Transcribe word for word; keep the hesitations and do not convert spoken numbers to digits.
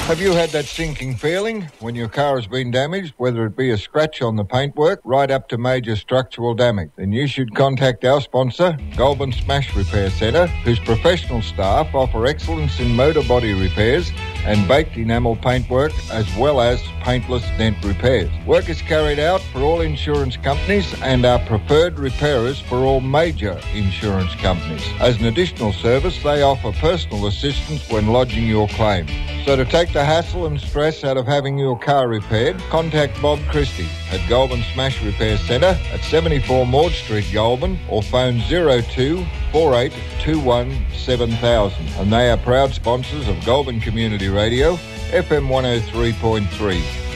Have you had that sinking feeling when your car has been damaged, whether it be a scratch on the paintwork right up to major structural damage? Then you should contact our sponsor, Goulburn Smash Repair Centre, whose professional staff offer excellence in motor body repairs and baked enamel paintwork as well as paintless dent repairs. Work is carried out for all insurance companies and are preferred repairers for all major insurance companies. As an additional service, they offer personal assistance when lodging your claim. So to take the hassle and stress out of having your car repaired, contact Bob Christie at Goulburn Smash Repair Centre at seventy-four Maud Street, Goulburn, or phone zero two four eight two one seven thousand. And they are proud sponsors of Goulburn Community Radio, F M one oh three point three.